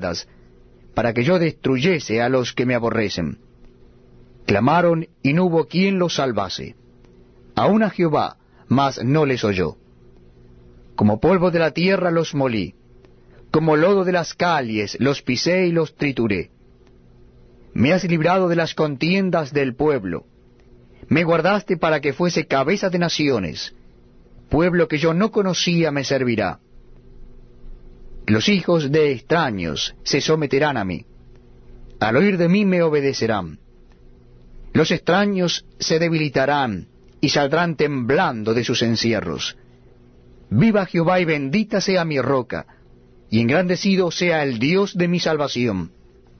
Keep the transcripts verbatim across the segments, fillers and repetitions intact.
para que yo destruyese a los que me aborrecen. Clamaron y no hubo quien los salvase. Aun a Jehová, mas no les oyó. Como polvo de la tierra los molí, como lodo de las calles los pisé y los trituré. Me has librado de las contiendas del pueblo. Me guardaste para que fuese cabeza de naciones. Pueblo que yo no conocía me servirá. Los hijos de extraños se someterán a mí. Al oír de mí me obedecerán. Los extraños se debilitarán y saldrán temblando de sus encierros. Viva Jehová y bendita sea mi roca, y engrandecido sea el Dios de mi salvación.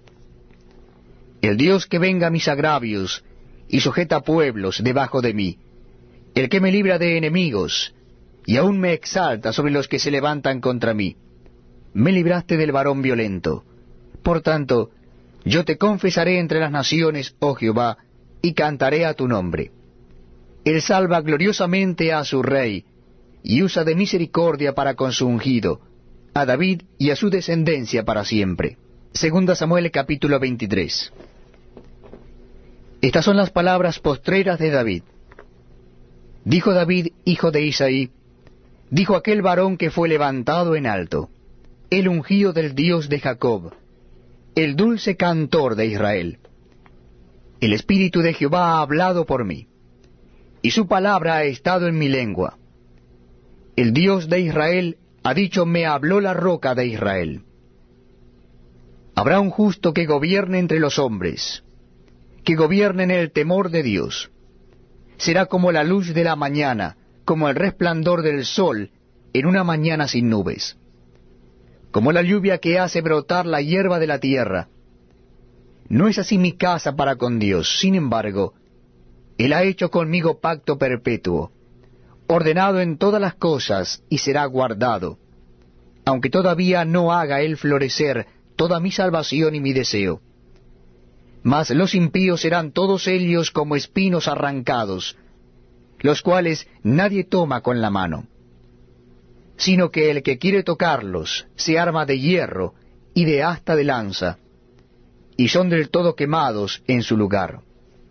El Dios que venga mis agravios y sujeta pueblos debajo de mí, el que me libra de enemigos, y aún me exalta sobre los que se levantan contra mí. Me libraste del varón violento. Por tanto, yo te confesaré entre las naciones, oh Jehová, y cantaré a tu nombre. Él salva gloriosamente a su rey, y usa de misericordia para con su ungido, a David y a su descendencia para siempre. Segunda Samuel capítulo veintitrés. Estas son las palabras postreras de David. Dijo David, hijo de Isaí, dijo aquel varón que fue levantado en alto, el ungido del Dios de Jacob, el dulce cantor de Israel. El Espíritu de Jehová ha hablado por mí, y su palabra ha estado en mi lengua. El Dios de Israel ha dicho, me habló la roca de Israel. Habrá un justo que gobierne entre los hombres, que gobierne en el temor de Dios. Será como la luz de la mañana, como el resplandor del sol en una mañana sin nubes, como la lluvia que hace brotar la hierba de la tierra. No es así mi casa para con Dios, sin embargo, Él ha hecho conmigo pacto perpetuo, ordenado en todas las cosas, y será guardado, aunque todavía no haga Él florecer toda mi salvación y mi deseo. Mas los impíos serán todos ellos como espinos arrancados, los cuales nadie toma con la mano, sino que el que quiere tocarlos se arma de hierro y de asta de lanza, y son del todo quemados en su lugar.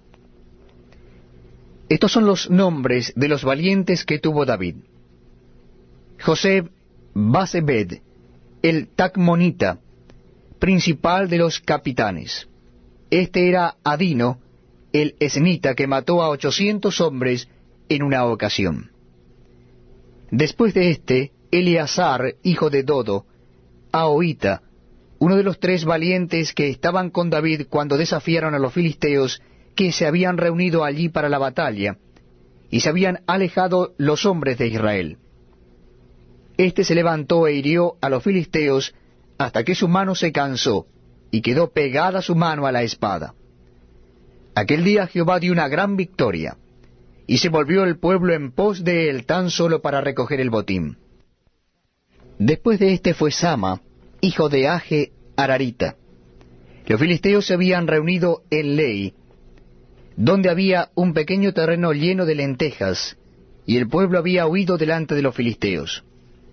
Estos son los nombres de los valientes que tuvo David: José Basebed, el Tacmonita, principal de los capitanes. Este era Adino, el esnita, que mató a ochocientos hombres en una ocasión. Después de éste, Eleazar, hijo de Dodo, Ahoita, uno de los tres valientes que estaban con David cuando desafiaron a los filisteos que se habían reunido allí para la batalla, y se habían alejado los hombres de Israel. Este se levantó e hirió a los filisteos hasta que su mano se cansó, y quedó pegada su mano a la espada. Aquel día Jehová dio una gran victoria, y se volvió el pueblo en pos de él tan solo para recoger el botín. Después de éste fue Sama, hijo de Age Ararita. Los filisteos se habían reunido en Lei, donde había un pequeño terreno lleno de lentejas, y el pueblo había huido delante de los filisteos.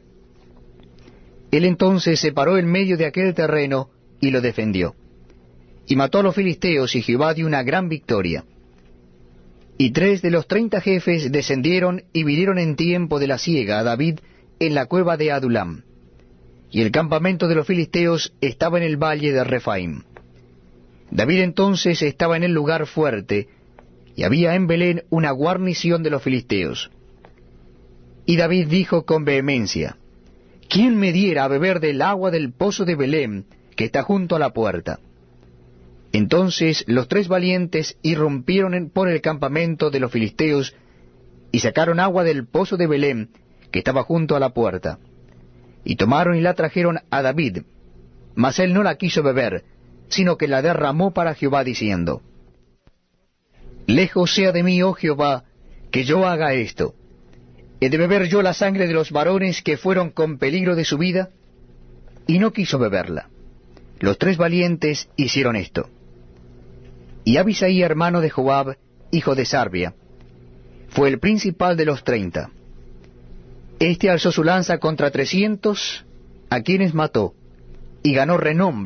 Él entonces se paró en medio de aquel terreno y lo defendió, y mató a los filisteos, y Jehová dio una gran victoria. Y tres de los treinta jefes descendieron y vinieron en tiempo de la siega a David en la cueva de Adulam, y el campamento de los filisteos estaba en el valle de Refaim. David entonces estaba en el lugar fuerte, y había en Belén una guarnición de los filisteos. Y David dijo con vehemencia: ¿Quién me diera a beber del agua del pozo de Belén, que está junto a la puerta? Entonces los tres valientes irrumpieron en, por el campamento de los filisteos, y sacaron agua del pozo de Belén, que estaba junto a la puerta, y tomaron y la trajeron a David, mas él no la quiso beber, sino que la derramó para Jehová, diciendo: Lejos sea de mí, oh Jehová, que yo haga esto. ¿He de beber yo la sangre de los varones que fueron con peligro de su vida? Y no quiso beberla. Los tres valientes hicieron esto. Y Abisai, hermano de Joab, hijo de Sarbia, fue el principal de los treinta. Este alzó su lanza contra trescientos, a quienes mató, y ganó renombre